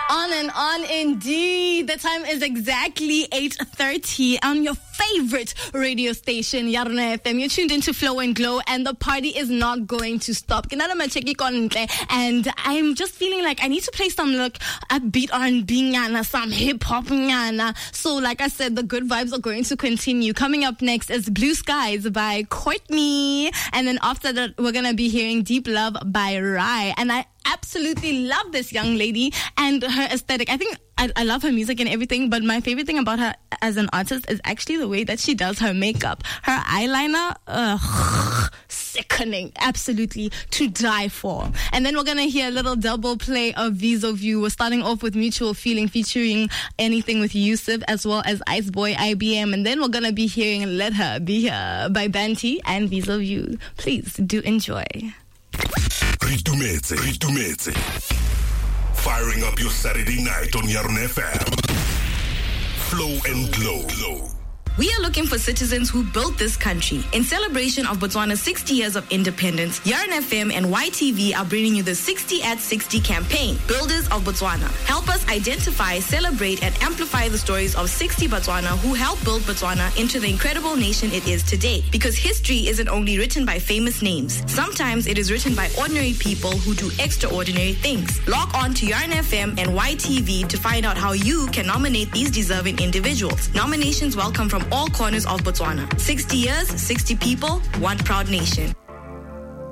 On and on indeed. The time is exactly 8:30 on your favorite radio station, Yarna FM. You're tuned into Flow and Glow, and the party is not going to stop. And I'm just feeling like I need to play some upbeat R&B, some hip hop. So like I said, the good vibes are going to continue. Coming up next is Blue Skies by Courtney, and then after that we're gonna be hearing Deep Love by Rai. And I absolutely love this young lady and her aesthetic. I think I love her music and everything, but my favorite thing about her as an artist is actually the way that she does her makeup. Her eyeliner, sickening, absolutely to die for. And then we're going to hear a little double play of Vis of You. We're starting off with Mutual Feeling featuring Anything with Yusuf, as well as Ice Boy IBM. And then we're going to be hearing Let Her Be Here by Banty and Vis of You. Please do enjoy. Ritumetse. Firing up your Saturday night on Yarn FM. Flow and Glow. We are looking for citizens who built this country. In celebration of Botswana's 60 years of independence, Yarn FM and YTV are bringing you the 60 at 60 campaign, Builders of Botswana. Help us identify, celebrate, and amplify the stories of 60 Botswana who helped build Botswana into the incredible nation it is today. Because history isn't only written by famous names. Sometimes it is written by ordinary people who do extraordinary things. Log on to Yarn FM and YTV to find out how you can nominate these deserving individuals. Nominations welcome from all corners of Botswana. 60 years, 60 people, one proud nation.